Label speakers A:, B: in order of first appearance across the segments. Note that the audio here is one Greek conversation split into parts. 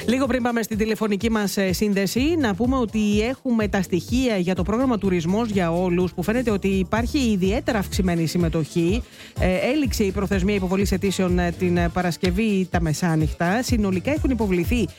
A: Λίγο πριν πάμε στην τηλεφωνική μας σύνδεση, να πούμε ότι έχουμε τα στοιχεία για το πρόγραμμα Τουρισμός για Όλους, που φαίνεται ότι υπάρχει ιδιαίτερα αυξημένη συμμετοχή. Έληξε η προθεσμία υποβολής αιτήσεων την Παρασκευή τα μεσάνυχτα. Συνολικά έχουν υποβληθεί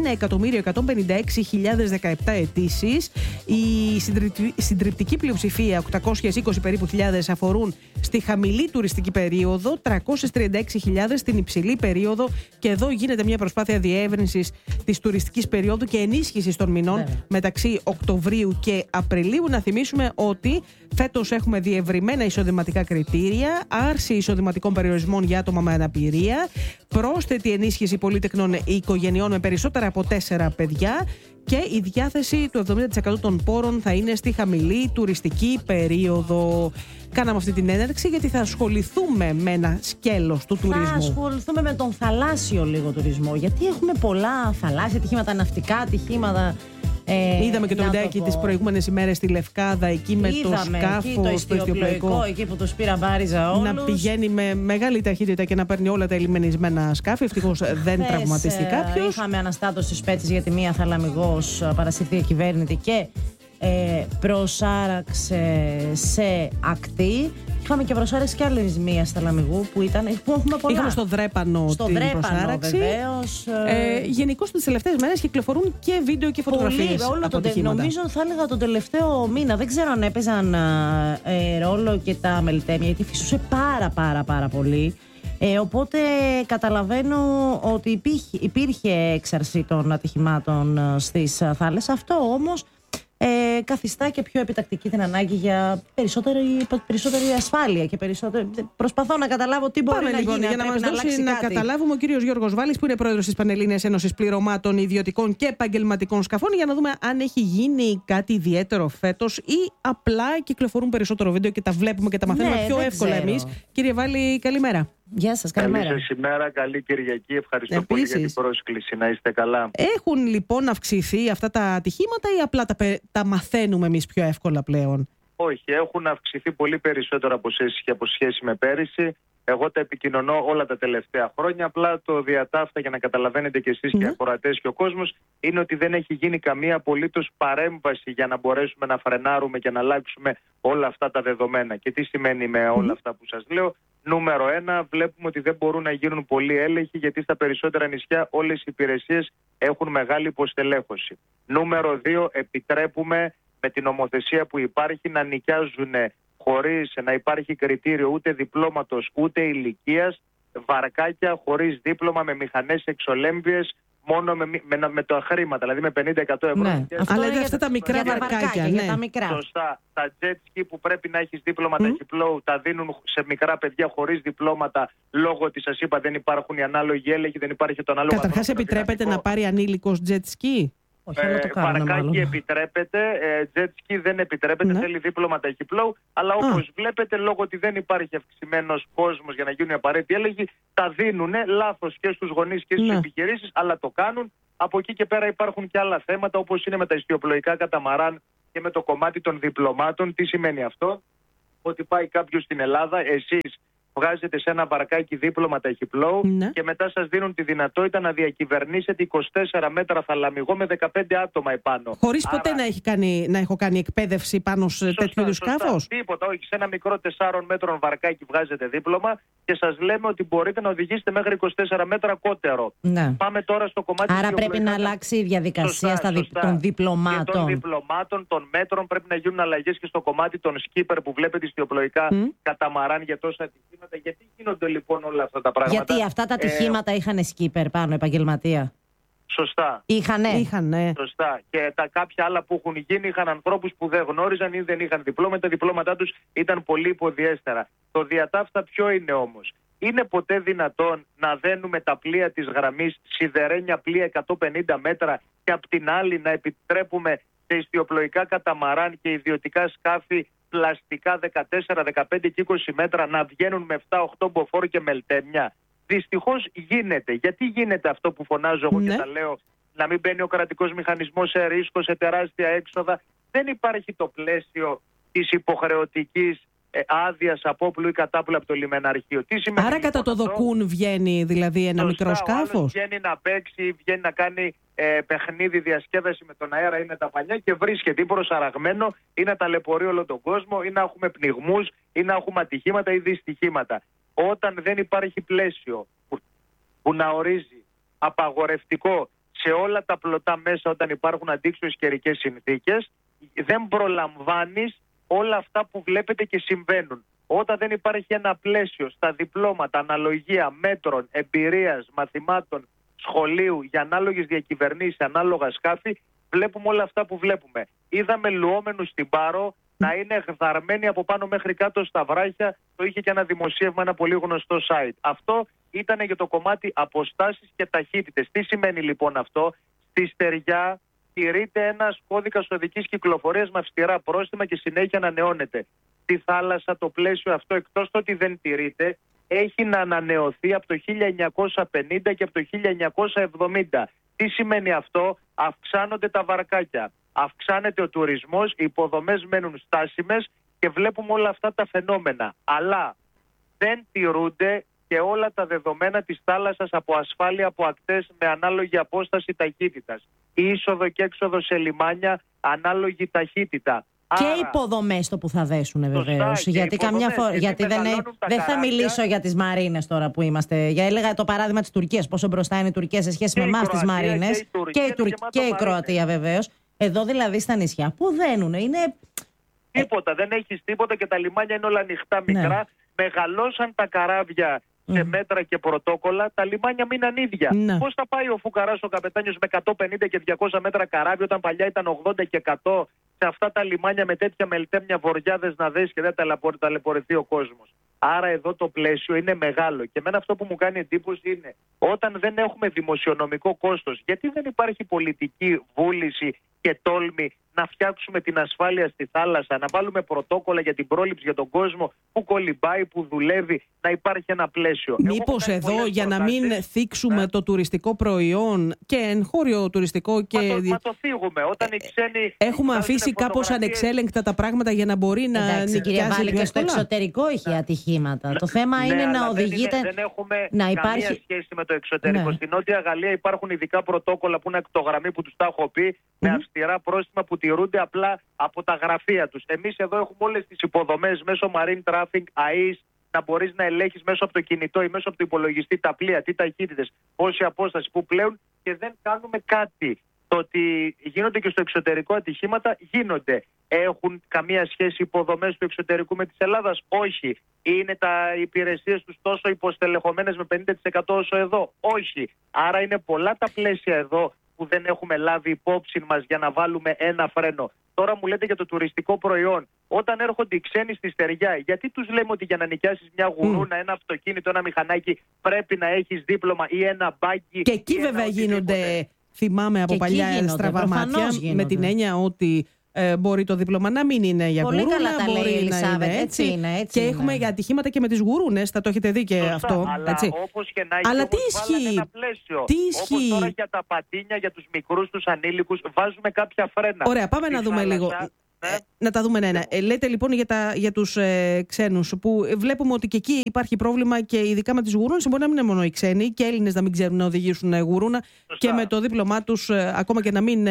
A: 1.156.017 αιτήσεις. Η συντριπτική πλειοψηφία, 820 περίπου χιλιάδες, αφορούν στη χαμηλή τουριστική περίοδο, 336.000 στην υψηλή περίοδο, και εδώ γίνεται μια προσπάθεια διεύρυνσης της τουριστικής περίοδου και ενίσχυσης των μηνών μεταξύ Οκτωβρίου και Απριλίου. Να θυμίσουμε ότι φέτος έχουμε διευρυμένα εισοδηματικά κριτήρια, άρση εισοδηματικών περιορισμών για άτομα με αναπηρία, πρόσθετη ενίσχυση πολύτεκνων οικογενειών με περισσότερα από 4 παιδιά, και η διάθεση του 70% των πόρων θα είναι στη χαμηλή τουριστική περίοδο. Κάναμε αυτή την έναρξη γιατί θα ασχοληθούμε με ένα σκέλος του τουρισμού.
B: Θα ασχοληθούμε με τον θαλάσσιο λίγο τουρισμό, γιατί έχουμε πολλά θαλάσσια ατυχήματα, ναυτικά ατυχήματα.
A: Είδαμε και το βιντεάκι τις προηγούμενες ημέρες στη Λευκάδα, εκεί με το σκάφος,
B: το ιστιοπλοϊκό, εκεί που τους πήρα μπάριζα όλους.
A: Να πηγαίνει με μεγάλη ταχύτητα και να παίρνει όλα τα ελιμενισμένα σκάφη. Ευτυχώς δεν τραυματιστεί κάποιος.
B: Είχαμε αναστάτωση Πέτσης, γιατί μία θαλαμιγός παρασυρθεί ακυβέρνητη και προσάραξε σε ακτή. Είχαμε και προσάρεξη κι άλλης μίας θαλαμιγού που έχουμε πολλά.
A: Είχαμε στο Δρέπανο την προσάραξη.
B: Βεβαίως.
A: Γενικώς τις τελευταίες μέρες κυκλοφορούν και βίντεο και φωτογραφίες από ατυχήματα.
B: Νομίζω θα έλεγα τον τελευταίο μήνα. Δεν ξέρω αν έπαιζαν ρόλο και τα μελτέμια, γιατί φυσούσε πάρα πολύ. Οπότε καταλαβαίνω ότι υπήρχε έξαρση των ατυχημάτων στις θάλασσες. Αυτό όμως καθιστά και πιο επιτακτική την ανάγκη για περισσότερη ασφάλεια και περισσότερη. Προσπαθώ να καταλάβω τι μπορεί να γίνει.
A: Για να μας δώσει να καταλάβουμε ο κύριος Γιώργος Βάλης, που είναι πρόεδρος της Πανελλήνιας Ένωσης Πληρωμάτων Ιδιωτικών και Επαγγελματικών Σκαφών, για να δούμε αν έχει γίνει κάτι ιδιαίτερο φέτος ή απλά κυκλοφορούν περισσότερο βίντεο και τα βλέπουμε και τα μαθαίνουμε πιο εύκολα εμείς. Κύριε Βάλη, καλημέρα.
B: Γεια σας, καλημέρα.
C: Καλή σας ημέρα, καλή Κυριακή. Ευχαριστώ πολύ για την πρόσκληση. Να είστε καλά.
A: Έχουν λοιπόν αυξηθεί αυτά τα ατυχήματα ή απλά τα μαθαίνουμε εμείς πιο εύκολα πλέον?
C: Όχι, έχουν αυξηθεί πολύ περισσότερο από σχέση με πέρυσι. Εγώ τα επικοινωνώ όλα τα τελευταία χρόνια. Απλά το διατάφτα, για να καταλαβαίνετε κι εσείς και οι ακροατές και ο κόσμος, είναι ότι δεν έχει γίνει καμία απολύτως παρέμβαση για να μπορέσουμε να φρενάρουμε και να αλλάξουμε όλα αυτά τα δεδομένα. Και τι σημαίνει με όλα αυτά που σας λέω? Νούμερο 1, βλέπουμε ότι δεν μπορούν να γίνουν πολλοί έλεγχοι, γιατί στα περισσότερα νησιά όλες οι υπηρεσίες έχουν μεγάλη υποστελέχωση. Νούμερο 2, επιτρέπουμε με την νομοθεσία που υπάρχει να νοικιάζουν χωρίς να υπάρχει κριτήριο ούτε διπλώματος ούτε ηλικίας βαρκάκια χωρίς δίπλωμα, με μηχανές εξολέμβειες, μόνο με τα χρήματα, δηλαδή με 50-100 ευρώ.
A: Ναι, αλλά είναι αυτά τα μικρά βαρκάκια.
B: Για τα μικρά.
C: Σωστά. Τα jet ski που πρέπει να έχεις δίπλωμα ταχυπλόου τα δίνουν σε μικρά παιδιά χωρίς διπλώματα, λόγω ότι σας είπα δεν υπάρχουν οι ανάλογοι έλεγχοι, δεν υπάρχει το ανάλογο.
A: Καταρχάς, επιτρέπεται να πάρει ανήλικος jet ski?
C: Βαρκάκι επιτρέπεται, jet ski δεν επιτρέπεται, θέλει δίπλωμα ταχυπλόου, αλλά όπως βλέπετε, λόγω ότι δεν υπάρχει αυξημένος κόσμος για να γίνουν οι απαραίτητοι έλεγχοι, τα δίνουν λάθος και στους γονείς και στις επιχειρήσεις, αλλά το κάνουν. Από εκεί και πέρα υπάρχουν και άλλα θέματα, όπως είναι με τα ιστιοπλοϊκά καταμαράν και με το κομμάτι των διπλωμάτων. Τι σημαίνει αυτό? Ότι πάει κάποιος στην Ελλάδα, εσείς βγάζετε σε ένα βαρκάκι δίπλωμα ταχυπλόου και μετά σας δίνουν τη δυνατότητα να διακυβερνήσετε 24 μέτρα θαλαμιγό με 15 άτομα επάνω.
A: Χωρίς ποτέ να έχω κάνει εκπαίδευση πάνω σε τέτοιου είδους σκάφος?
C: Τίποτα, όχι. Σε ένα μικρό 4 μέτρων βαρκάκι βγάζετε δίπλωμα και σας λέμε ότι μπορείτε να οδηγήσετε μέχρι 24 μέτρα κότερο. Πάμε τώρα στο κομμάτι.
B: Άρα πρέπει να αλλάξει η διαδικασία των διπλωμάτων.
C: Και των διπλωμάτων, των μέτρων, πρέπει να γίνουν αλλαγές και στο κομμάτι των σκίπερ που βλέπετε ιστιοπλοϊκά καταμαράν για τόσα ατυχήματα. Γιατί γίνονται λοιπόν όλα αυτά τα πράγματα?
B: Γιατί αυτά τα ατυχήματα είχαν σκίπερ πάνω, επαγγελματία.
C: Σωστά.
B: Είχανε.
C: Σωστά. Και τα κάποια άλλα που έχουν γίνει είχαν ανθρώπους που δεν γνώριζαν ή δεν είχαν διπλώματα. Τα διπλώματά τους ήταν πολύ υποδιέστερα. Το διατάφτα ποιο είναι όμως? Είναι ποτέ δυνατόν να δένουμε τα πλοία της γραμμής, σιδερένια πλοία 150 μέτρα, και απ' την άλλη να επιτρέπουμε σε ιστιοπλοϊκά καταμαράν και ιδιωτικά σκάφη πλαστικά 14, 15 και 20 μέτρα να βγαίνουν με 7-8 μποφόρ και μελτέμια? Δυστυχώς γίνεται. Γιατί γίνεται αυτό που φωνάζω εγώ και τα λέω? Να μην μπαίνει ο κρατικός μηχανισμός σε ρίσκο, σε τεράστια έξοδα. Δεν υπάρχει το πλαίσιο της υποχρεωτικής άδειας απόπλου ή κατάπλου από το λιμεναρχείο. Τι σημαίνει?
A: Άρα κατά το δοκούν βγαίνει δηλαδή ένα μικρό σκάφος?
C: Βγαίνει να παίξει, βγαίνει να κάνει παιχνίδι, διασκέδαση με τον αέρα είναι τα πανιά και βρίσκεται ή προσαραγμένο ή να ταλαιπωρεί όλο τον κόσμο ή να έχουμε πνιγμούς ή να έχουμε ατυχήματα ή δυστυχήματα. Όταν δεν υπάρχει πλαίσιο που να ορίζει απαγορευτικό σε όλα τα πλωτά μέσα όταν υπάρχουν αντίξωες καιρικές συνθήκες, δεν προλαμβάνεις όλα αυτά που βλέπετε και συμβαίνουν. Όταν δεν υπάρχει ένα πλαίσιο στα διπλώματα, αναλογία μέτρων, εμπειρίας, μαθημάτων, σχολείου για ανάλογες διακυβερνήσεις, ανάλογα σκάφη, βλέπουμε όλα αυτά που βλέπουμε. Είδαμε λουόμενους στην Πάρο να είναι γδαρμένοι από πάνω μέχρι κάτω στα βράχια. Το είχε και ένα δημοσίευμα, ένα πολύ γνωστό site. Αυτό ήταν για το κομμάτι αποστάσεις και ταχύτητες. Τι σημαίνει λοιπόν αυτό? Στη στεριά τηρείται ένας κώδικας οδικής κυκλοφορίας με αυστηρά πρόστιμα και συνέχεια ανανεώνεται. Στη θάλασσα το πλαίσιο αυτό, εκτός το ότι δεν τηρείται, έχει να ανανεωθεί από το 1950 και από το 1970. Τι σημαίνει αυτό? Αυξάνονται τα βαρκάκια, αυξάνεται ο τουρισμός, οι υποδομές μένουν στάσιμες και βλέπουμε όλα αυτά τα φαινόμενα. Αλλά δεν τηρούνται και όλα τα δεδομένα της θάλασσας από ασφάλεια, από ακτές με ανάλογη απόσταση ταχύτητας. Είσοδο και έξοδο σε λιμάνια, ανάλογη ταχύτητα.
B: Και υποδομές το που θα δέσουν βεβαίως. Γιατί καμιά φορά. Γιατί δεν θα μιλήσω για τις μαρίνες τώρα που είμαστε. Για έλεγα το παράδειγμα της Τουρκίας. Πόσο μπροστά είναι η Τουρκία σε σχέση με εμάς τις μαρίνες. Και η Κροατία βεβαίως. Εδώ δηλαδή στα νησιά που δένουνε. Είναι.
C: Τίποτα. Δεν έχεις τίποτα και τα λιμάνια είναι όλα ανοιχτά μικρά. Μεγαλώσαν τα καράβια σε μέτρα και πρωτόκολλα, τα λιμάνια μείναν ίδια. Πώς θα πάει ο Φουκαράς ο καπετάνιος με 150 και 200 μέτρα καράβι όταν παλιά ήταν 80 και 100 σε αυτά τα λιμάνια με τέτοια μελτέμια βοριάδες να δέσει και δεν ταλαιπωρηθεί ο κόσμος? Άρα εδώ το πλαίσιο είναι μεγάλο. Και εμένα αυτό που μου κάνει εντύπωση είναι όταν δεν έχουμε δημοσιονομικό κόστος, γιατί δεν υπάρχει πολιτική βούληση και τόλμη να φτιάξουμε την ασφάλεια στη θάλασσα, να βάλουμε πρωτόκολλα για την πρόληψη για τον κόσμο που κολυμπάει, που δουλεύει, να υπάρχει ένα πλαίσιο.
A: Μήπως εδώ για να μην θίξουμε το τουριστικό προϊόν και εγχώριο τουριστικό και.
C: Μα το φύγουμε. Όταν οι ξένοι.
A: Έχουμε αφήσει κάπως ανεξέλεγκτα τα πράγματα για να μπορεί να νοικιάσει.
B: Κυρία Βάλη, και στο εξωτερικό έχει ατυχήματα. Το θέμα είναι να οδηγείται.
C: Δεν έχουμε
B: να
C: καμία σχέση με το εξωτερικό. Στην Νότια Γαλλία υπάρχουν ειδικά πρωτόκολλα που είναι ακτογραμμή που τους τα έχω πει με αυστηρά πρόστιμα που τηρούνται απλά από τα γραφεία τους. Εμείς εδώ έχουμε όλες τις υποδομές μέσω marine traffic, AIS, να μπορείς να ελέγχεις μέσω από το κινητό ή μέσω από το υπολογιστή τα πλοία, τι ταχύτητες, πόση απόσταση που πλέουν και δεν κάνουμε κάτι. Το ότι γίνονται και στο εξωτερικό ατυχήματα γίνονται. Έχουν καμία σχέση υποδομές του εξωτερικού με της Ελλάδας? Όχι. Είναι οι υπηρεσίες τους τόσο υποστελεχωμένες με 50% όσο εδώ? Όχι. Άρα είναι πολλά τα πλαίσια εδώ που δεν έχουμε λάβει υπόψη μας για να βάλουμε ένα φρένο. Τώρα μου λέτε για το τουριστικό προϊόν. Όταν έρχονται οι ξένοι στη στεριά, γιατί τους λέμε ότι για να νοικιάσεις μια γουρούνα, ένα αυτοκίνητο, ένα μηχανάκι, πρέπει να έχεις δίπλωμα ή ένα μπάγκι?
A: Και εκεί βέβαια γίνονται, θυμάμαι από παλιά στραβά μάτια, με την έννοια ότι μπορεί το δίπλωμα να μην είναι για
B: πολύ
A: γουρούνα,
B: καλά τα
A: μπορεί
B: λέει,
A: να είναι έτσι.
B: Έτσι
A: και έχουμε για ατυχήματα και με τις γουρούνες, θα το έχετε δει και αυτό.
C: Αλλά
A: έτσι.
C: όπως και να έχει,
A: αλλά τι ισχύει?
C: ένα πλαίσιο.
A: Τι ισχύει?
C: Όπως τώρα για τα πατίνια, για τους μικρούς, τους ανήλικους, βάζουμε κάποια φρένα.
A: Ωραία, πάμε να δούμε λίγο. Να τα δούμε ένα. Λέτε λοιπόν για τους ξένους, που βλέπουμε ότι και εκεί υπάρχει πρόβλημα και ειδικά με τις γουρούνες. Μπορεί να μην είναι μόνο οι ξένοι και Έλληνες να μην ξέρουν να οδηγήσουν γουρούνα. Και με το δίπλωμά τους, ακόμα και να μην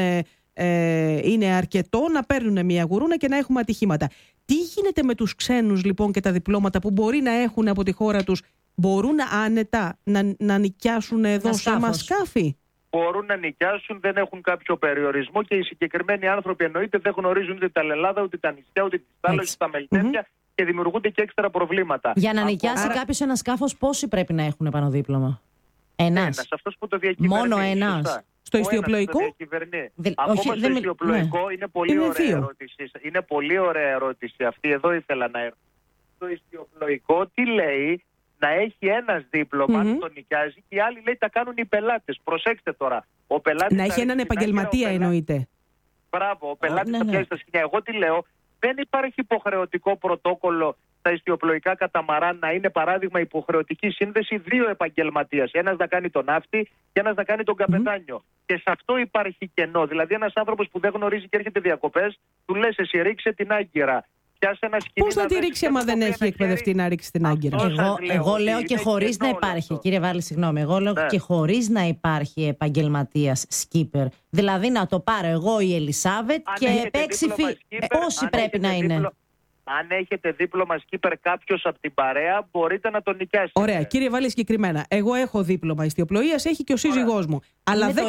A: είναι αρκετό, να παίρνουν μια γουρούνα και να έχουμε ατυχήματα. Τι γίνεται με τους ξένους λοιπόν και τα διπλώματα που μπορεί να έχουν από τη χώρα τους? Μπορούν άνετα να νοικιάσουν εδώ σε μας σκάφη?
C: Μπορούν να νοικιάσουν, δεν έχουν κάποιο περιορισμό και οι συγκεκριμένοι άνθρωποι εννοείται δεν γνωρίζουν ούτε τα Ελλάδα, ούτε τα νησιά, ούτε τις θάλασσες, ούτε τα μελτέμια και δημιουργούνται και έξτρα προβλήματα.
B: Για να νοικιάσει κάποιος ένα σκάφος, πόσοι πρέπει να έχουν επανοδίπλωμα? Ένας.
C: Αυτός που το διακυβερνεί.
B: Μόνο ένας.
A: Στο ιστιοπλοϊκό?
C: Ακόμα στο ιστιοπλοϊκό είναι πολύ ωραία ερώτηση. Είναι πολύ ωραία ερώτηση αυτή. Εδώ ήθελα να έρθω. Στο ιστιοπλοϊκό τι λέει? Να έχει ένας δίπλωμα, αν τον νοικιάζει, και οι άλλοι λέει τα κάνουν οι πελάτες. Προσέξτε τώρα. Ο πελάτης
A: να έχει έναν επαγγελματία εννοείται.
C: Μπράβο, ο πελάτης θα πιάσει τα σκηνιά. Εγώ τι λέω? Δεν υπάρχει υποχρεωτικό πρωτόκολλο στα ιστιοπλοϊκά καταμαράν να είναι παράδειγμα υποχρεωτική σύνδεση δύο επαγγελματίας. Ένας να κάνει τον ναύτη και ένας να κάνει τον καπετάνιο. Και σε αυτό υπάρχει κενό. Δηλαδή ένας άνθρωπος που δεν γνωρίζει και έρχεται διακοπές, του λες εσύ ρίξε την άγκυρα. πιάσει ένα σκηνή.
A: Πώς θα τη ρίξει άμα δεν έχει εκπαιδευτεί να ρίξει την άγκυρα?
B: Εγώ λέω και χωρίς να υπάρχει, κύριε Βάλη, συγγνώμη, εγώ λέω και χωρίς να υπάρχει επαγγελματίας skipper. Δηλαδή να το πάρω εγώ η Ελισάβετ και παίξει όσοι πρέπει να είναι.
C: Αν έχετε δίπλωμα skipper κάποιος από την παρέα, μπορείτε να τον νοικιάσετε.
A: Ωραία, κύριε Βάλη, συγκεκριμένα. Εγώ έχω δίπλωμα ιστιοπλοείας, έχει και ο σύζυγός μου. Αλλά 10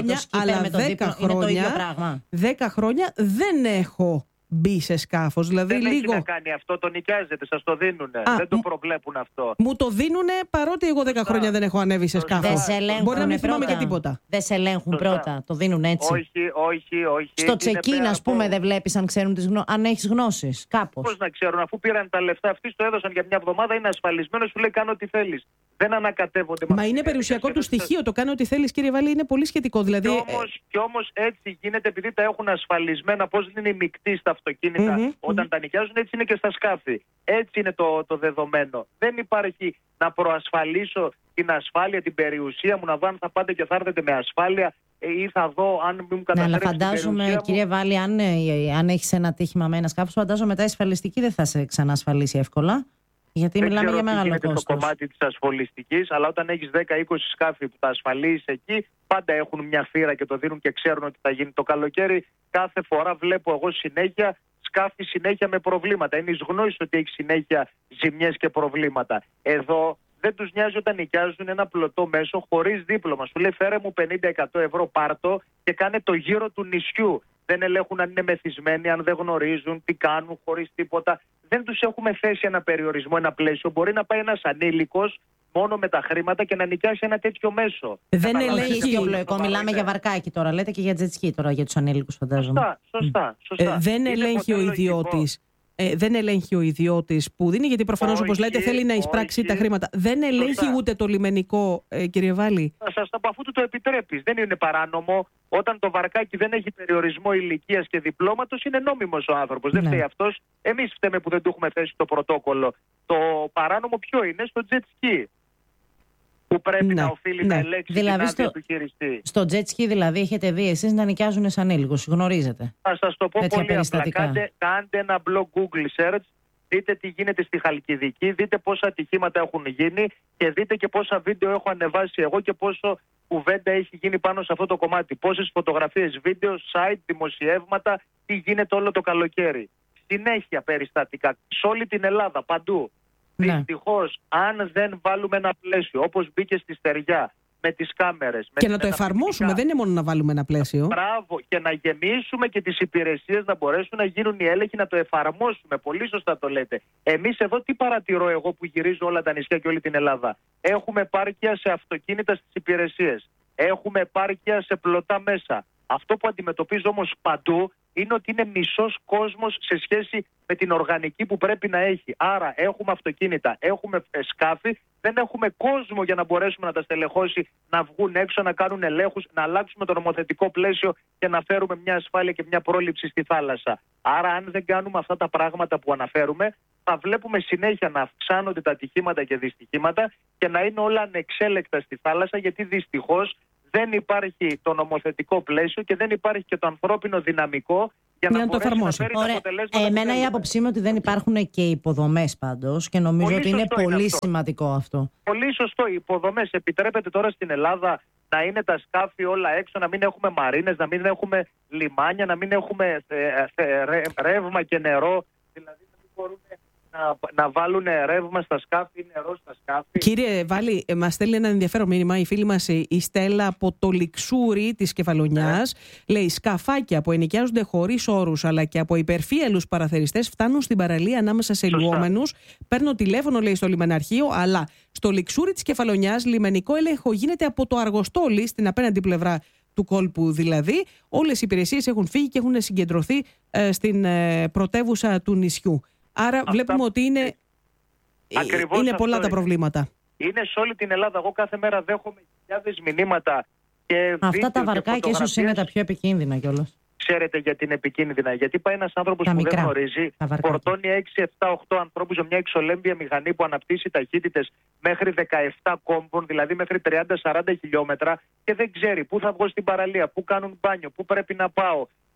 A: χρόνια δεν έχω μπει σε σκάφος. Δηλαδή
C: δεν
A: λίγο.
C: έχει να κάνει αυτό, το νοικιάζετε, σας το δίνουνε. Δεν το προβλέπουν αυτό.
A: Μου το δίνουνε παρότι εγώ 10 χρόνια δεν έχω ανέβει σε σκάφος. Μπορεί να μην θυμάμαι και τίποτα.
B: Δεν σε ελέγχουν πρώτα, το δίνουν έτσι.
C: Όχι.
B: Στο check-in, ας πούμε, δεν βλέπεις αν ξέρουν αν έχεις γνώσεις. Κάπως.
C: Πώς να ξέρουν, αφού πήραν τα λεφτά, αυτοί το έδωσαν για μια εβδομάδα, είναι ασφαλισμένο, σου λέει κάνω ό,τι θέλεις. Δεν ανακατεύονται.
A: Μα είναι περιουσιακό του στοιχείο. Το κάνω ό,τι θέλεις, κύριε Βάλη, είναι πολύ σχετικό. Δηλαδή.
C: Κι όμως έτσι γίνεται, επειδή τα έχουν ασφαλισμένα, πώς είναι οι μεικτοί στα αυτοκίνητα όταν τα νοικιάζουν, έτσι είναι και στα σκάφη. Έτσι είναι το δεδομένο. Δεν υπάρχει να προασφαλίσω την ασφάλεια, την περιουσία μου, να δω αν θα πάτε και θα έρθετε με ασφάλεια ή θα δω αν μην μου καταστρέψει.
B: Αλλά φαντάζομαι, κύριε Βάλη, αν έχεις ένα τύχημα με ένα σκάφος, φαντάζομαι μετά η ασφαλιστική δεν θα σε ξανασφαλίσει εύκολα. Γιατί δεν μιλάμε για μεγάλο κόστος.
C: Το κομμάτι της ασφαλιστικής, αλλά όταν έχεις 10-20 σκάφη που τα ασφαλίζεις εκεί, πάντα έχουν μια θύρα και το δίνουν και ξέρουν ότι θα γίνει. Το καλοκαίρι κάθε φορά βλέπω εγώ συνέχεια σκάφη συνέχεια με προβλήματα. Είναι εις γνώση ότι έχει συνέχεια ζημιές και προβλήματα. Εδώ δεν τους νοιάζει όταν νοικιάζουν ένα πλωτό μέσο χωρίς δίπλωμα. Σου λέει φέρε μου 50-100 ευρώ, πάρτο και κάνε το γύρο του νησιού. Δεν ελέγχουν αν είναι μεθυσμένοι, αν δεν γνωρίζουν, τι κάνουν, χωρίς τίποτα. Δεν τους έχουμε θέσει ένα περιορισμό, ένα πλαίσιο. Μπορεί να πάει ένας ανήλικος μόνο με τα χρήματα και να νοικιάσει ένα τέτοιο μέσο.
B: Δεν ελέγχει ο μιλάμε για βαρκάκι τώρα, λέτε και για τζετσκι τώρα για τους ανήλικους, φαντάζομαι.
C: Σωστά.
A: Δεν ελέγχει ο ιδιώτης. Δεν ελέγχει ο ιδιώτης που δίνει, γιατί προφανώς, όπως λέτε, θέλει να εισπράξει τα χρήματα. Δεν ελέγχει ούτε το λιμενικό, κύριε Βάλη.
C: Θα σας το πω, αφού του το επιτρέπεις. Δεν είναι παράνομο. Όταν το βαρκάκι δεν έχει περιορισμό ηλικίας και διπλώματος, είναι νόμιμος ο άνθρωπος. Δεν φταίει αυτός. Εμείς φταίμε που δεν του έχουμε θέσει το πρωτόκολλο. Το παράνομο ποιο είναι? Στο jet ski. Που πρέπει να οφείλει να ελέγξει την άδεια του χειριστή.
B: Στο jet ski δηλαδή έχετε δει εσείς να νοικιάζουν σαν ανήλικους, γνωρίζετε?
C: Θα σας το πω πολύ απλά. Κάντε ένα blog Google search, δείτε τι γίνεται στη Χαλκιδική, δείτε πόσα ατυχήματα έχουν γίνει και δείτε και πόσα βίντεο έχω ανεβάσει εγώ και πόσο κουβέντα έχει γίνει πάνω σε αυτό το κομμάτι. Πόσες φωτογραφίες, βίντεο, site, δημοσιεύματα, τι γίνεται όλο το καλοκαίρι. Συνέχεια περιστατικά, σε όλη την Ελλάδα, παντού. Δυστυχώς, αν δεν βάλουμε ένα πλαίσιο, όπως μπήκε στη Στεριά, με τις κάμερες.
A: Και να το εφαρμόσουμε, δεν είναι μόνο να βάλουμε ένα πλαίσιο.
C: Μπράβο, και να γεμίσουμε και τις υπηρεσίες να μπορέσουν να γίνουν οι έλεγχοι, να το εφαρμόσουμε. Πολύ σωστά το λέτε. Εμείς εδώ τι παρατηρώ εγώ που γυρίζω όλα τα νησιά και όλη την Ελλάδα? Έχουμε επάρκεια σε αυτοκίνητα στις υπηρεσίες. Έχουμε επάρκεια σε πλωτά μέσα. Αυτό που αντιμετωπίζω όμως παντού είναι ότι είναι μισός κόσμος σε σχέση με την οργανική που πρέπει να έχει. Άρα έχουμε αυτοκίνητα, έχουμε σκάφη, δεν έχουμε κόσμο για να μπορέσουμε να τα στελεχώσει, να βγουν έξω, να κάνουν ελέγχους, να αλλάξουμε το νομοθετικό πλαίσιο και να φέρουμε μια ασφάλεια και μια πρόληψη στη θάλασσα. Άρα αν δεν κάνουμε αυτά τα πράγματα που αναφέρουμε, θα βλέπουμε συνέχεια να αυξάνονται τα ατυχήματα και δυστυχήματα και να είναι όλα ανεξέλεκτα στη θάλασσα, γιατί δυστυχώς δεν υπάρχει το νομοθετικό πλαίσιο και δεν υπάρχει και το ανθρώπινο δυναμικό για να μπορέσει να φέρει τα αποτελέσματα.
B: Εμένα η άποψή μου ότι δεν υπάρχουν και υποδομές πάντως και νομίζω
C: πολύ
B: ότι είναι πολύ σημαντικό αυτό.
C: Πολύ σωστό. Οι υποδομές. Επιτρέπεται τώρα στην Ελλάδα να είναι τα σκάφη όλα έξω, να μην έχουμε μαρίνες, να μην έχουμε λιμάνια, να μην έχουμε ρεύμα και νερό. Δηλαδή να μην μπορούν να βάλουν ρεύμα στα σκάφη, νερό στα σκάφη.
A: Κύριε Βάλη, μας στέλνει ένα ενδιαφέρον μήνυμα η φίλη μας η Στέλλα από το Λιξούρι της Κεφαλονιάς. Λέει: σκαφάκια που ενοικιάζονται χωρίς όρους αλλά και από υπερφύαλους παραθεριστές φτάνουν στην παραλία ανάμεσα σε λουόμενους. Παίρνω τηλέφωνο, λέει, στο λιμεναρχείο, αλλά στο Λιξούρι της Κεφαλονιάς λιμενικό έλεγχο γίνεται από το Αργοστόλι, στην απέναντι πλευρά του κόλπου δηλαδή. Όλες οι υπηρεσίες έχουν φύγει και έχουν συγκεντρωθεί στην πρωτεύουσα του νησιού. Άρα βλέπουμε ότι είναι πολλά τα προβλήματα.
C: Είναι σε όλη την Ελλάδα. Εγώ κάθε μέρα δέχομαι χιλιάδες μηνύματα. Και
B: αυτά τα βαρκάκια ίσως είναι τα πιο επικίνδυνα κιόλας.
C: Ξέρετε γιατί είναι επικίνδυνα? Γιατί πάει ένας άνθρωπος που δεν γνωρίζει, φορτώνει 6, 7, 8 ανθρώπους σε μια εξολέμπια μηχανή που αναπτύσσει ταχύτητες μέχρι 17 κόμβων, δηλαδή μέχρι 30-40 χιλιόμετρα, και δεν ξέρει πού θα βγω στην παραλία, πού κάνουν μπάνιο, πού πρέπει να πάω,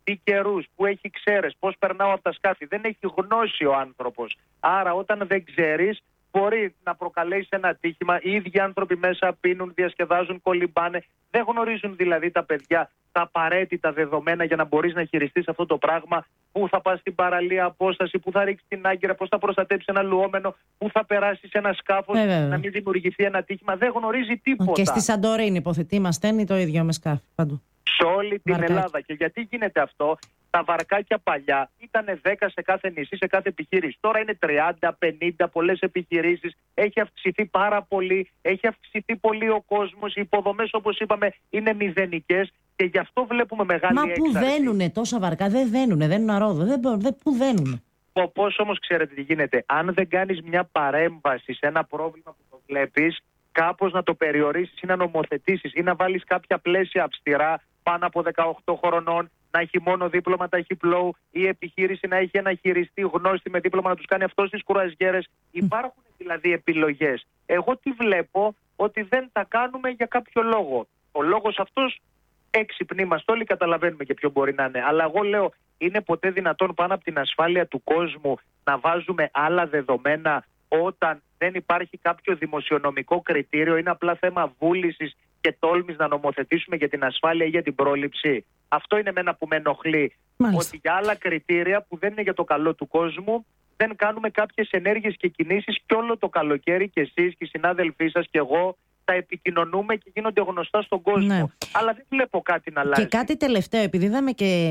C: τι καιρούς, που έχει ξέρες, πώς περνάω από τα σκάφη. Δεν έχει γνώση ο άνθρωπος. Άρα όταν δεν ξέρεις, μπορεί να προκαλέσει ένα ατύχημα. Οι ίδιοι άνθρωποι μέσα πίνουν, διασκεδάζουν, κολυμπάνε. Δεν γνωρίζουν δηλαδή τα παιδιά τα απαραίτητα δεδομένα για να μπορείς να χειριστείς αυτό το πράγμα. Πού θα πας στην παραλία απόσταση, πού θα ρίξεις την άγκυρα, πώς θα προστατέψεις ένα λουόμενο, πού θα περάσεις ένα σκάφος, να μην δημιουργηθεί ένα ατύχημα. Δεν γνωρίζει τίποτα.
B: Και στη Σαντορίνη, υποθετή, μας στέλνει το ίδιο με σκάφη παντού.
C: Σε όλη την Ελλάδα. Και γιατί γίνεται αυτό? Τα βαρκάκια παλιά ήταν 10 σε κάθε νησί, σε κάθε επιχείρηση. Τώρα είναι 30, 50, πολλές επιχειρήσεις. Έχει αυξηθεί πάρα πολύ. Έχει αυξηθεί πολύ ο κόσμος. Οι υποδομές, όπως είπαμε, είναι μηδενικές. Και γι' αυτό βλέπουμε μεγάλη έξαρση.
B: Μα πού δένουνε τόσα βαρκά? Δεν δένουν αρόδο. Πού δένουνε?
C: Πώς όμως ξέρετε τι γίνεται? Αν δεν κάνεις μια παρέμβαση σε ένα πρόβλημα που το βλέπεις, κάπως να το περιορίσεις ή να νομοθετήσεις ή να βάλεις κάποια πλαίσια αυστηρά, πάνω από 18 χρονών, να έχει μόνο δίπλωμα ταχυπλόου, ή η επιχείρηση να έχει ένα χειριστή γνώστη με δίπλωμα να τους κάνει αυτό στις κουραζιέρες. Υπάρχουν δηλαδή επιλογές. Εγώ τι βλέπω? Ότι δεν τα κάνουμε για κάποιο λόγο. Ο λόγος αυτός έξυπνοι είμαστε όλοι, καταλαβαίνουμε και ποιο μπορεί να είναι. Αλλά εγώ λέω, είναι ποτέ δυνατόν πάνω από την ασφάλεια του κόσμου να βάζουμε άλλα δεδομένα όταν δεν υπάρχει κάποιο δημοσιονομικό κριτήριο? Είναι απλά θέμα βούλησης και τόλμης να νομοθετήσουμε για την ασφάλεια ή για την πρόληψη. Αυτό είναι εμένα που με ενοχλεί.
B: Μάλιστα.
C: Ότι για άλλα κριτήρια που δεν είναι για το καλό του κόσμου δεν κάνουμε κάποιες ενέργειες και κινήσεις, και όλο το καλοκαίρι και εσείς και οι συνάδελφοί σας και εγώ τα επικοινωνούμε και γίνονται γνωστά στον κόσμο. Ναι. Αλλά δεν βλέπω κάτι να αλλάζει.
B: Και κάτι τελευταίο, επειδή είδαμε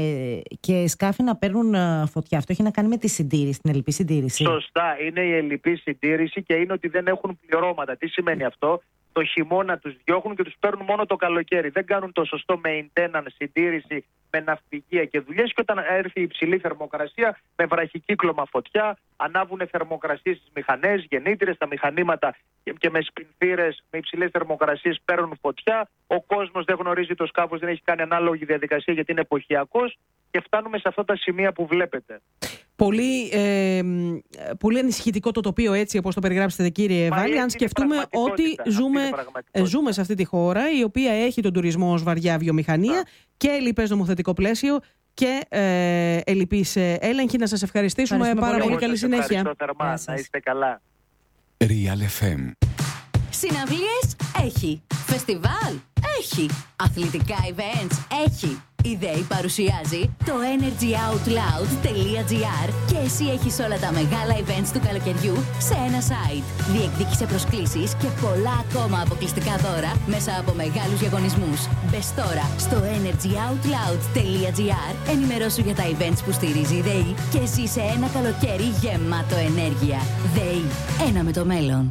B: και σκάφη να παίρνουν φωτιά, αυτό έχει να κάνει με τη συντήρηση, την ελλειπή συντήρηση.
C: Σωστά, είναι η ελλειπή συντήρηση και είναι ότι δεν έχουν πληρώματα. Τι σημαίνει αυτό? Το χειμώνα τους διώχνουν και τους παίρνουν μόνο το καλοκαίρι. Δεν κάνουν το σωστό maintenance, συντήρηση με ναυπηγεία και δουλειές, και όταν έρθει η υψηλή θερμοκρασία με βραχικύκλωμα φωτιά, ανάβουν θερμοκρασίες στις μηχανές, γεννήτριες, τα μηχανήματα και με σπινθήρες με υψηλές θερμοκρασίες παίρνουν φωτιά. Ο κόσμος δεν γνωρίζει το σκάφος, δεν έχει κάνει ανάλογη διαδικασία γιατί είναι εποχιακός, και φτάνουμε σε αυτά τα σημεία που βλέπετε.
A: Πολύ ανησυχητικό το τοπίο, έτσι όπως το περιγράψετε, κύριε Βάλη. Αν σκεφτούμε ότι ζούμε σε αυτή τη χώρα η οποία έχει τον τουρισμό ως βαριά βιομηχανία και ελλειπές νομοθετικό πλαίσιο και ελλειπής έλεγχη. Να σας ευχαριστήσουμε πάρα πολύ. Καλή συνέχεια.
C: Ευχαριστώ θερμά. Να είστε καλά.
D: Real FM.
E: Συναυλίες έχει. Φεστιβάλ έχει. Αθλητικά events έχει. Η ΔΕΗ παρουσιάζει το energyoutloud.gr και εσύ έχεις όλα τα μεγάλα events του καλοκαιριού σε ένα site. Διεκδίκησε προσκλήσεις και πολλά ακόμα αποκλειστικά δώρα μέσα από μεγάλους διαγωνισμούς. Μπες τώρα στο energyoutloud.gr, ενημερώσου για τα events που στηρίζει η ΔΕΗ και ζήσε ένα καλοκαίρι γεμάτο ενέργεια. ΔΕΗ, ένα με το μέλλον.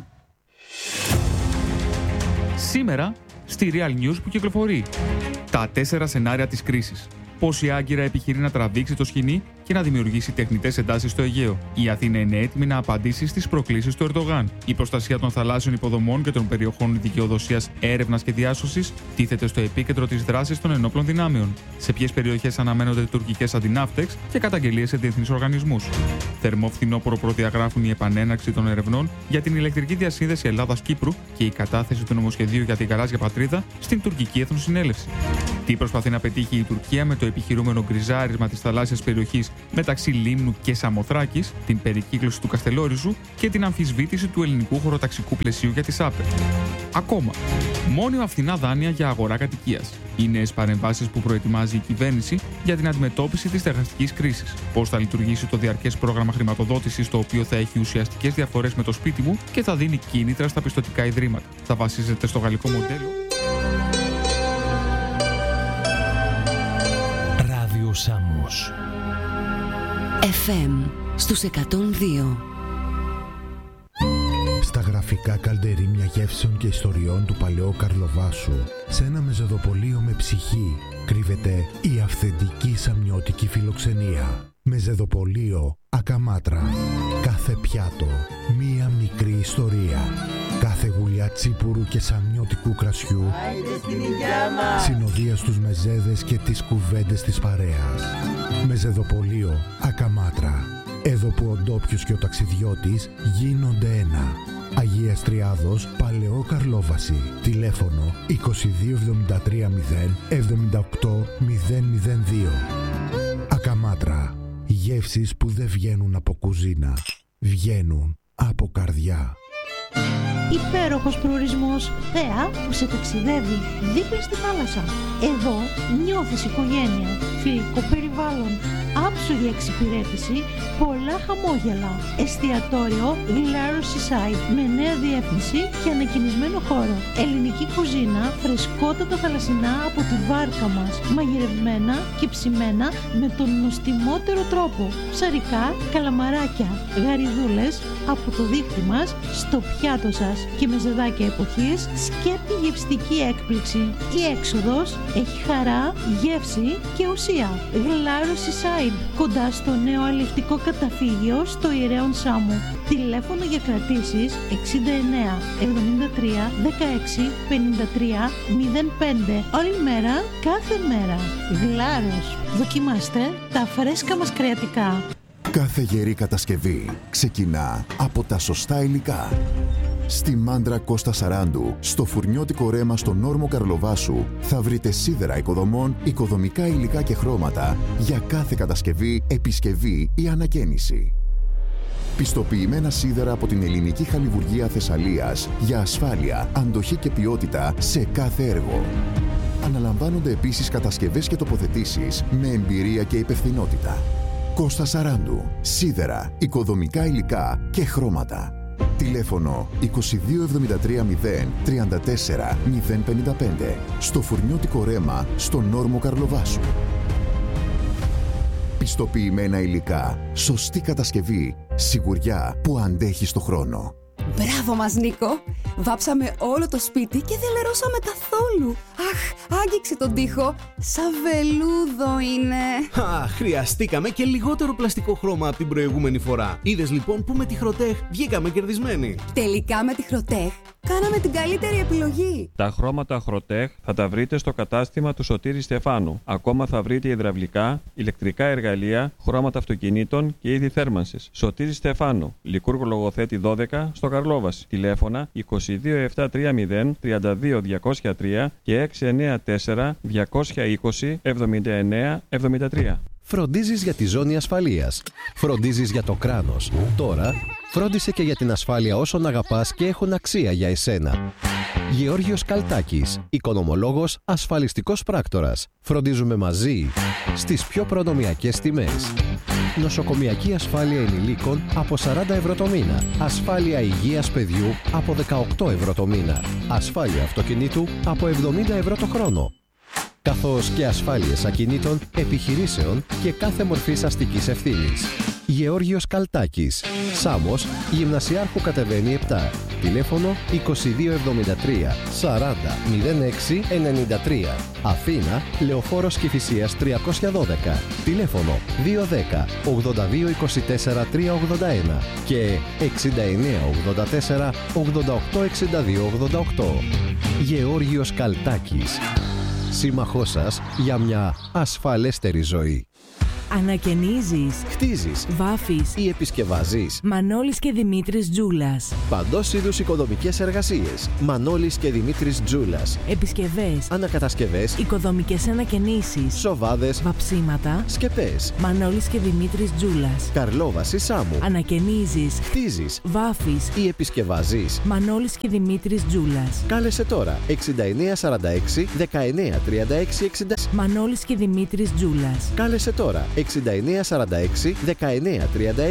F: Σήμερα, στη Real News που κυκλοφορεί. Τα 4 σενάρια της κρίσης. Πώς η Άγκυρα επιχειρεί να τραβήξει το σκηνή και να δημιουργήσει τεχνητές εντάσεις στο Αιγαίο. Η Αθήνα είναι έτοιμη να απαντήσει στις προκλήσεις του Ερντογάν. Η προστασία των θαλάσσιων υποδομών και των περιοχών δικαιοδοσίας, έρευνας και διάσωσης τίθεται στο επίκεντρο της δράσης των ενόπλων δυνάμεων. Σε ποιες περιοχές αναμένονται τουρκικές αντιναύτεξ και καταγγελίες σε διεθνείς οργανισμούς. Θερμό φθινόπωρο προδιαγράφουν η επανέναρξη των ερευνών για την ηλεκτρική διασύνδεση Ελλάδας-Κύπρου και η κατάθεση του νομοσχεδίου για την γαλάζια πατρίδα στην τουρκική Εθνοσυνέλευση. Τι προσπαθεί να πετύχει η Τουρκία με το επιχειρούμενο γκριζάρισμα της θαλάσσιας περιοχής μεταξύ Λίμνου και Σαμοθράκης, την περικύκλωση του Καστελόριζου και την αμφισβήτηση του ελληνικού χωροταξικού πλαισίου για τις ΑΠΕ. Ακόμα, μόνιμα φθηνά δάνεια για αγορά κατοικίας. Οι νέες παρεμβάσεις που προετοιμάζει η κυβέρνηση για την αντιμετώπιση της στεγαστικής κρίσης. Πώς θα λειτουργήσει το διαρκές πρόγραμμα χρηματοδότησης, το οποίο θα έχει ουσιαστικές διαφορές με το σπίτι μου και θα δίνει κίνητρα στα πιστωτικά ιδρύματα. Θα βασίζεται στο γαλλικό μοντέλο.
D: Σάμος
E: FM στους 102.
G: Στα γραφικά καλντερίμια γεύσεων και ιστοριών του παλαιού Καρλοβάσου, σε ένα μεζεδοπολείο με ψυχή, κρύβεται η αυθεντική σαμιώτικη φιλοξενία. Μεζεδοπολείο Ακαμάτρα. Κάθε πιάτο, μία μικρή ιστορία. Κάθε γουλιά τσίπουρου και σαμιώτικου κρασιού συνοδεία στους μεζέδες και τις κουβέντες της παρέας. Μεζεδοπολείο Ακαμάτρα. Εδώ που ο ντόπιος και ο ταξιδιώτης γίνονται ένα. Αγίας Τριάδος, Παλαιό Καρλόβαση. Τηλέφωνο 22 73 0 78 002. Κακαμάτρα. Γεύσεις που δεν βγαίνουν από κουζίνα. Βγαίνουν από καρδιά.
H: Υπέροχος προορισμός, θέα που σε ταξιδεύει δίπλα στη θάλασσα. Εδώ νιώθεις οικογένεια, φιλικό περιβάλλον, άψογη εξυπηρέτηση, πολλά χαμόγελα. Εστιατόριο Glarus Seaside με νέα διεύθυνση και ανακοινισμένο χώρο. Ελληνική κουζίνα, φρεσκότατα θαλασσινά από τη βάρκα μας, μαγειρευμένα και ψημένα με τον νοστιμότερο τρόπο. Ψαρικά, καλαμαράκια, γαριδούλες από το δίχτυ μας στο πιάτο σας και με ζεδάκια εποχής, σκέπτη γευστική έκπληξη. Η έξοδος έχει χαρά, γεύση και ουσία. Glarus Seaside, κοντά στο νέο αλλιευτικό καταφύγιο στο Ιερέον Σάμου. Τηλέφωνο για κρατήσεις 69 73 16 53 05. Όλη μέρα, κάθε μέρα. Glarus. Δοκιμάστε τα φρέσκα μας κρεατικά.
I: Κάθε γερή κατασκευή ξεκινά από τα σωστά υλικά. Στη Μάντρα Κώστα Σαράντου, στο φουρνιώτικο ρέμα στον όρμο Καρλοβάσου, θα βρείτε σίδερα οικοδομών, οικοδομικά υλικά και χρώματα για κάθε κατασκευή, επισκευή ή ανακαίνιση. Πιστοποιημένα σίδερα από την Ελληνική Χαλιβουργία Θεσσαλίας για ασφάλεια, αντοχή και ποιότητα σε κάθε έργο. Αναλαμβάνονται επίσης κατασκευές και τοποθετήσεις με εμπειρία και υπευθυνότητα. Κώστα Σαράντου. Σίδερα, οικοδομικά υλικά και χρώματα. Τηλέφωνο 2273 034 055. Στο φουρνιώτικο ρέμα στον όρμο Καρλοβάσου. Πιστοποιημένα υλικά, σωστή κατασκευή, σιγουριά που αντέχει στο χρόνο.
J: Μπράβο μας, Νίκο! Βάψαμε όλο το σπίτι και δεν λερώσαμε καθόλου. Αχ, άγγιξε τον τοίχο. Σαν βελούδο είναι.
K: Χρειαστήκαμε και λιγότερο πλαστικό χρώμα από την προηγούμενη φορά. Είδες λοιπόν που με τη Χροτέχ βγήκαμε κερδισμένοι.
J: Τελικά με τη Χροτέχ κάναμε την καλύτερη επιλογή.
L: Τα χρώματα Χροτέχ θα τα βρείτε στο κατάστημα του Σωτήρη Στεφάνου. Ακόμα θα βρείτε υδραυλικά, ηλεκτρικά εργαλεία, χρώματα αυτοκινήτων και είδη θέρμανσης. Σωτήρη Στεφάνου, Λικούργο Λογοθέτη 12, στο Καρλόβαση. Τηλέφωνα 22730 32 203 και 694 220 79 73.
M: Φροντίζεις για τη ζώνη ασφαλείας. Φροντίζεις για το κράνος. Τώρα, φρόντισε και για την ασφάλεια όσων αγαπάς και έχουν αξία για εσένα. Γεώργιος Καλτάκης, οικονομολόγος, ασφαλιστικός πράκτορας. Φροντίζουμε μαζί στις πιο προνομιακές τιμές. Νοσοκομιακή ασφάλεια ενηλίκων από 40 ευρώ το μήνα. Ασφάλεια υγείας παιδιού από 18 ευρώ το μήνα. Ασφάλεια αυτοκινήτου από 70 ευρώ το χρόνο. Καθώς και ασφάλειες ακινήτων, επιχειρήσεων και κάθε μορφής αστικής ευθύνης. Γεώργιος Καλτάκης. Σάμος, Γυμνασιάρχου κατεβαίνει 7. Τηλέφωνο 2273 40 06 93. Αθήνα, Λεωφόρος Κηφισίας 312. Τηλέφωνο 210 82 24 381 και 69 84 88 62 88. Γεώργιος Καλτάκης. Σύμμαχός σας για μια ασφαλέστερη ζωή.
N: Ανακαινίζεις,
M: χτίζεις,
N: βάφεις
M: ή επισκευάζεις.
N: Μανώλης και Δημήτρης Τζούλας.
M: Παντός είδους οικοδομικές εργασίες. Μανώλης και Δημήτρης Τζούλας.
N: Επισκευές,
M: ανακατασκευές,
N: οικοδομικές ανακαινήσεις,
M: σοβάδες,
N: βαψίματα,
M: σκεπές.
N: Μανώλης και Δημήτρης Τζούλας.
M: Καρλόβαση Σάμου.
N: Ανακαινίζεις,
M: χτίζεις,
N: βάφεις
M: ή επισκευάζεις.
N: Μανώλης και Δημήτρης Τζούλας.
M: Κάλεσε τώρα 6946 1936 60.
N: Μανώλης και Δημήτρης Τζούλας.
M: Κάλεσε τώρα 6946 1936